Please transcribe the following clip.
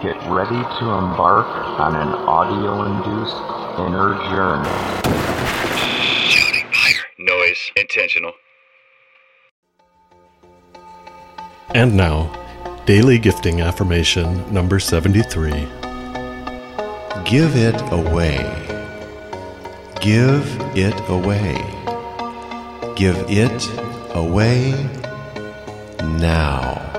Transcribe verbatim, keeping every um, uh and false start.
Get ready to embark on an audio-induced inner journey. Noise. Intentional. And now, Daily Gifting Affirmation number seventy-three. Give it away. Give it away. Give it away now.